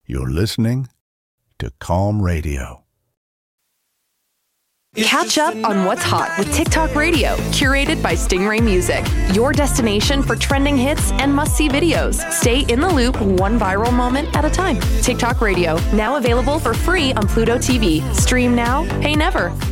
You're listening to Calm Radio. Catch up on what's hot with TikTok Radio, curated by Stingray Music. Your destination for trending hits and must-see videos. Stay in the loop, one viral moment at a time. TikTok Radio, now available for free on Pluto TV. Stream now, pay never.